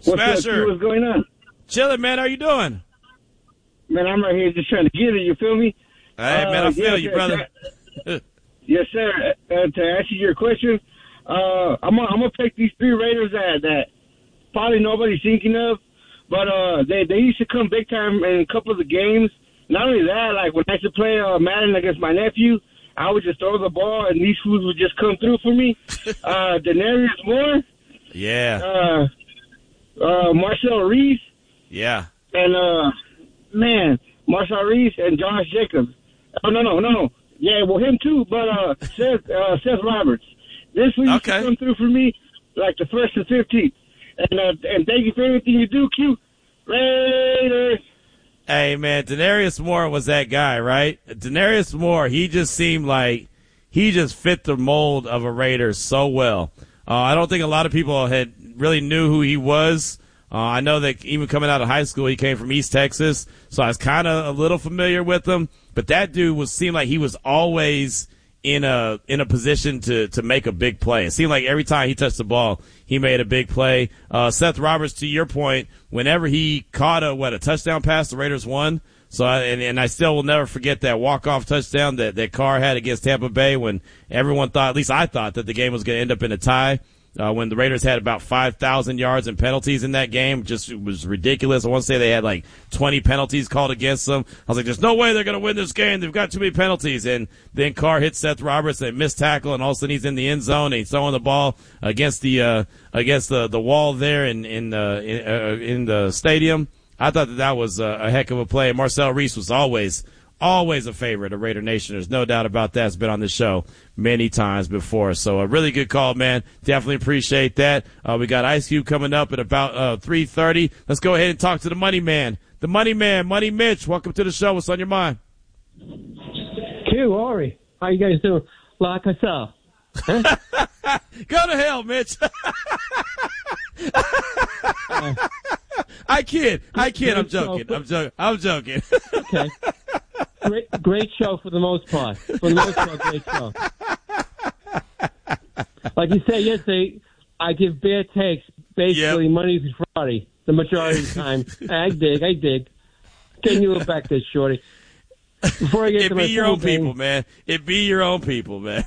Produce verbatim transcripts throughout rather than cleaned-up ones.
Smasher. Up, what's going on? Chilling, man. How you doing? Man, I'm right here just trying to get it. You feel me? Hey, uh, man, I feel yeah, you, brother. Yes, sir. Uh, to answer your question, uh, I'm gonna I'm gonna pick these three Raiders that that probably nobody's thinking of, but uh, they they used to come big time in a couple of the games. Not only that, like when I used to play uh, Madden against my nephew, I would just throw the ball and these fools would just come through for me. uh, Denarius Moore. Yeah. Uh, uh, Marcel Reese. Yeah. And, uh, man, Marcel Reese and Josh Jacobs. Oh, no, no, no. Yeah, well, him too, but uh, Seth, uh, Seth Roberts. This week okay. come through for me like the first and fifteenth. And, uh, and thank you for everything you do, Q. Raiders. Hey, man, Denarius Moore was that guy, right? Denarius Moore, he just seemed like he just fit the mold of a Raider so well. Uh, I don't think a lot of people had really knew who he was. Uh, I know that even coming out of high school, he came from East Texas, so I was kind of a little familiar with him. But that dude was seemed like he was always in a in a position to to make a big play. It seemed like every time he touched the ball, he made a big play. Uh, Seth Roberts, to your point, whenever he caught a what a touchdown pass, the Raiders won. So I, and, and I still will never forget that walk-off touchdown that that Carr had against Tampa Bay when everyone thought, at least I thought, that the game was going to end up in a tie. Uh, when the Raiders had about five thousand yards and penalties in that game, just it was ridiculous. I want to say they had like twenty penalties called against them. I was like, there's no way they're going to win this game. They've got too many penalties. And then Carr hit Seth Roberts and missed tackle, and all of a sudden he's in the end zone and he's throwing the ball against the uh, against the, the wall there in in, uh, in, uh, in the stadium. I thought that that was a, a heck of a play. Marcel Reese was always Always a favorite of Raider Nation. There's no doubt about that. It's been on this show many times before. So a really good call, man. Definitely appreciate that. Uh, we got Ice Cube coming up at about uh, three thirty. Let's go ahead and talk to the Money Man. The Money Man, Money Mitch. Welcome to the show. What's on your mind? Q, Ari. How you guys doing? Like I saw. Huh? Go to hell, Mitch. uh, I kid. I kid. I'm joking. I'm joking. I'm joking. Okay. Great, great show for the most part. For the most part, great show. Like you said yesterday, I give bad takes basically yep. Monday through Friday the majority of the time. I dig, I dig. Getting you back there, Shorty. Before I get it to be my your own thing, people, man. It be your own people, man.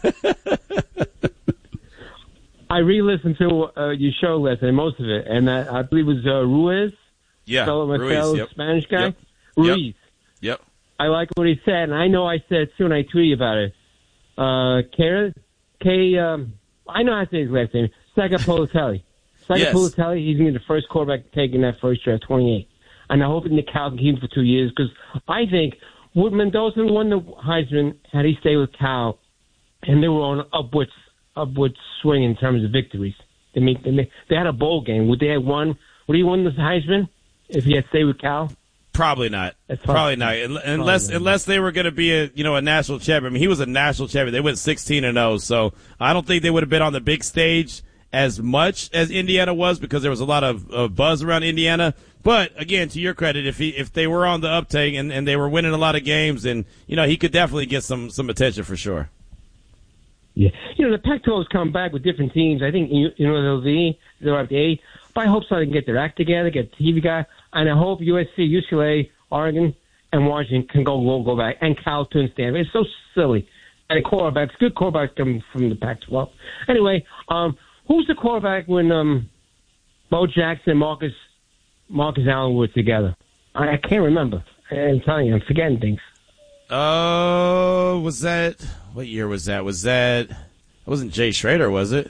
I re-listened to uh, your show last night, most of it, and uh, I believe it was uh, Ruiz. Yeah, fellow, my Ruiz, fellow yep. Spanish guy. Yep. Ruiz. Yep. yep. I like what he said, and I know I said it soon. I tweeted about it. Uh, K, K, um, I know how to say his last name. Sagapolotelli. Sagapolotelli, yes. He's going to be the first quarterback taking that first draft, twenty-eight. And I hope Nick Cal can keep him for two years, because I think would Mendoza won the Heisman had he stayed with Cal, and they were on an upwards, upward swing in terms of victories. They made, they made, they had a bowl game. Would they have won? Would he won the Heisman if he had stayed with Cal? Probably not. Probably not. Unless Probably unless they were going to be a you know a national champion. I mean, he was a national champion. They went sixteen and oh, so I don't think they would have been on the big stage as much as Indiana was, because there was a lot of, of buzz around Indiana. But again, to your credit, if he if they were on the uptake and, and they were winning a lot of games, and you know he could definitely get some some attention for sure. Yeah, you know the Pac twelve has come back with different teams. I think you, you know they'll be they're at the eight. But I hope so they can get their act together, get the T V guy, and I hope U S C, U C L A, Oregon, and Washington can go go, go back, and Cal too and Stanford. It's so silly. And quarterbacks, good quarterbacks come from the Pac twelve. Anyway, um, who's the quarterback when um, Bo Jackson and Marcus Marcus Allen were together? I, I can't remember. I'm telling you, I'm forgetting things. Oh, uh, was that what year was that? Was that? It wasn't Jay Schrader, was it?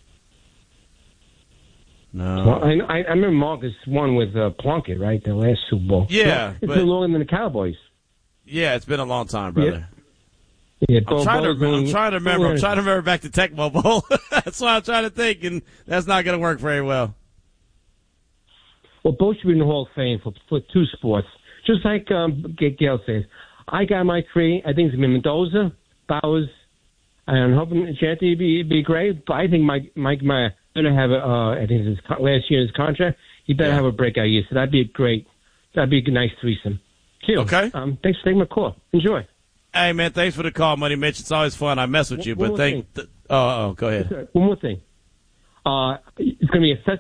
No. Well, I, I remember Marcus won with uh, Plunkett, right? The last Super Bowl. Yeah, it's but, been longer than the Cowboys. Yeah, it's been a long time, brother. Yeah, yeah I'm, trying to, I'm trying to remember. I'm trying to remember back to Tecmo Bowl. That's what I'm trying to think, and that's not going to work very well. Well, both should be in the Hall of Fame for, for two sports. Just like um, Gail says, I got my three. I think it's going to be Mendoza, Bowers, and I'm hoping Chanty be be great. But I think Mike Mike Meyer better have a, uh, I think it's his, last year's contract. He better yeah. have a breakout year. So that'd be a great, that'd be a nice threesome. Q, okay. Um, thanks for taking my call. Enjoy. Hey man, thanks for the call, Money Mitch. It's always fun. I mess with you, one but thank. Th- oh, oh, go ahead. One more thing. Uh, it's going to be a